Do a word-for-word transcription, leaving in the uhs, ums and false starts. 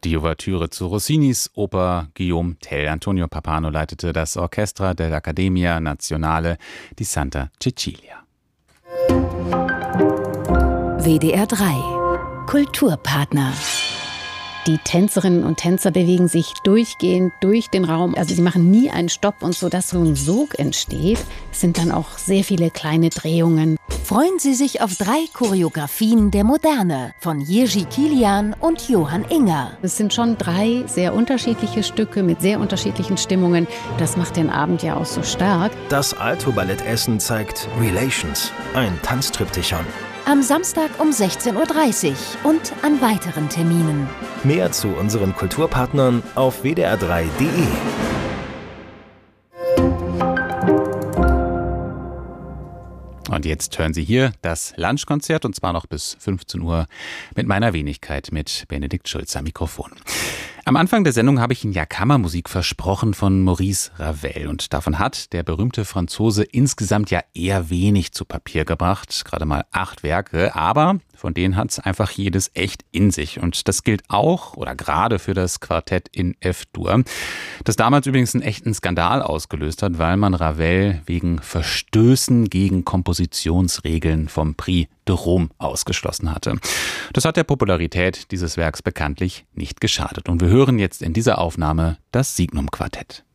Die Ouvertüre zu Rossinis Oper Guillaume Tell. Antonio Pappano leitete das Orchestra dell'Accademia Nazionale di Santa Cecilia. W D R drei Kulturpartner. Die Tänzerinnen und Tänzer bewegen sich durchgehend durch den Raum. Also sie machen nie einen Stopp und so, dass so ein Sog entsteht. Es sind dann auch sehr viele kleine Drehungen. Freuen Sie sich auf drei Choreografien der Moderne von Jiří Kilian und Johann Inger. Es sind schon drei sehr unterschiedliche Stücke mit sehr unterschiedlichen Stimmungen. Das macht den Abend ja auch so stark. Das Alto-Ballett Essen zeigt Relations, ein Tanztriptychon. Am Samstag um sechzehn Uhr dreißig und an weiteren Terminen. Mehr zu unseren Kulturpartnern auf w d r drei punkt d e. Und jetzt hören Sie hier das Lunchkonzert, und zwar noch bis fünfzehn Uhr mit meiner Wenigkeit, mit Benedikt Schulz am Mikrofon. Am Anfang der Sendung habe ich Ihnen ja Kammermusik versprochen von Maurice Ravel. Und davon hat der berühmte Franzose insgesamt ja eher wenig zu Papier gebracht. Gerade mal acht Werke. Aber von denen hat es einfach jedes echt in sich. Und das gilt auch oder gerade für das Quartett in F-Dur. Das damals übrigens einen echten Skandal ausgelöst hat, weil man Ravel wegen Verstößen gegen Kompositionsregeln vom Prix de Rome ausgeschlossen hatte. Das hat der Popularität dieses Werks bekanntlich nicht geschadet. Und wir hören jetzt in dieser Aufnahme das Signum-Quartett.